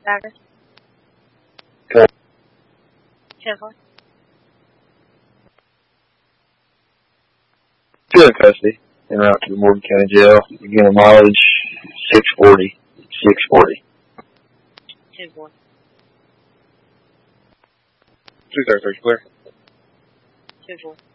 Backer. Okay. 10-4. Two in custody. En route to the Morgan County Jail. Beginning mileage 640. 640. 10-4. 233 clear. 10-4.